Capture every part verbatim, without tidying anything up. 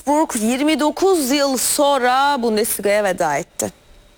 Wolfsburg yirmi dokuz yıl sonra Bundesliga'ya veda etti.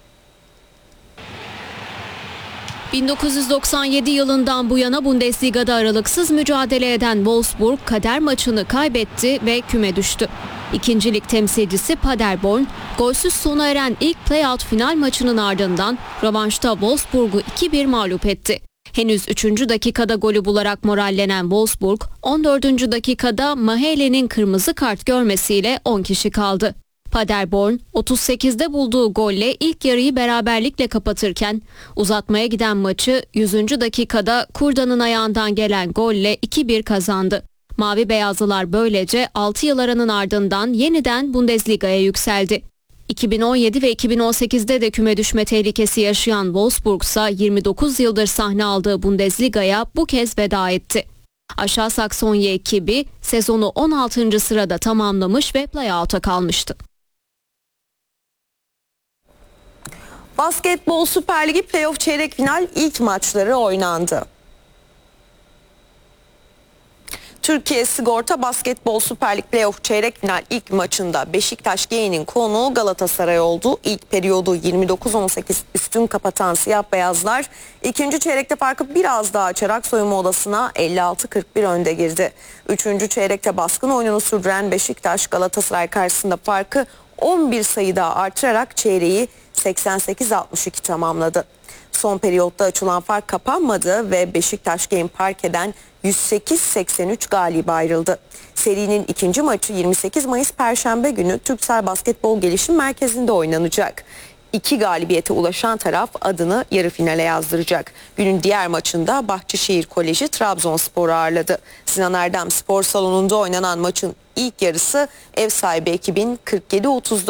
bin dokuz yüz doksan yedi yılından bu yana Bundesliga'da aralıksız mücadele eden Wolfsburg kader maçını kaybetti ve küme düştü. İkinci lig temsilcisi Paderborn, golsüz sona eren ilk playout final maçının ardından rövanşta Wolfsburg'u iki bir mağlup etti. Henüz üçüncü dakikada golü bularak morallenen Wolfsburg, on dördüncü dakikada Mahele'nin kırmızı kart görmesiyle on kişi kaldı. Paderborn otuz sekizde bulduğu golle ilk yarıyı beraberlikle kapatırken uzatmaya giden maçı yüzüncü dakikada Kurda'nın ayağından gelen golle iki bir kazandı. Mavi beyazlılar böylece altı yıl aranın ardından yeniden Bundesliga'ya yükseldi. iki bin on yedi ve iki bin on sekizde de küme düşme tehlikesi yaşayan Wolfsburg ise yirmi dokuz yıldır sahne aldığı Bundesliga'ya bu kez veda etti. Aşağı Saksonya ekibi sezonu on altıncı sırada tamamlamış ve playout'a kalmıştı. Basketbol Süper Ligi playoff çeyrek final ilk maçları oynandı. Türkiye Sigorta Basketbol Süper Lig playoff çeyrek final ilk maçında Beşiktaş G'nin konuğu Galatasaray oldu. İlk periyodu yirmi dokuz on sekiz üstün kapatan siyah beyazlar ikinci çeyrekte farkı biraz daha açarak soyunma odasına elli altı kırk bir önde girdi. Üçüncü çeyrekte baskın oyununu sürdüren Beşiktaş Galatasaray karşısında farkı on bir sayı daha artırarak çeyreği seksen sekiz altmış iki tamamladı. Son periyotta açılan fark kapanmadı ve Beşiktaş Game Parke'den yüz sekiz seksen üç galip ayrıldı. Serinin ikinci maçı yirmi sekiz Mayıs Perşembe günü Türksel Basketbol Gelişim Merkezi'nde oynanacak. İki galibiyete ulaşan taraf adını yarı finale yazdıracak. Günün diğer maçında Bahçeşehir Koleji Trabzonspor'u ağırladı. Sinan Erdem Spor Salonu'nda oynanan maçın ilk yarısı ev sahibi ekibin kırk yedi otuz dört